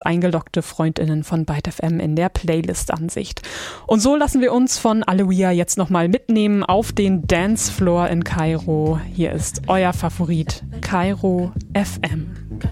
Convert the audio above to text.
eingeloggte FreundInnen von Byte FM in der Playlist-Ansicht. Und so lassen wir uns von Aloia jetzt nochmal mitnehmen auf den Dancefloor in Kairo. Hier ist euer Favorit, Kairo FM.